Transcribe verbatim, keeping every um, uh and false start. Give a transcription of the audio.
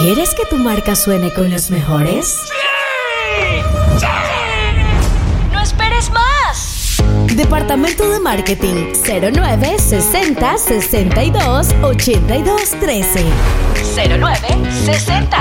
¿Quieres que tu marca suene con los mejores? ¡Sí! ¡Sí! ¡No esperes más! Departamento de Marketing cero nueve sesenta sesenta y dos ochenta y dos trece. cero nueve sesenta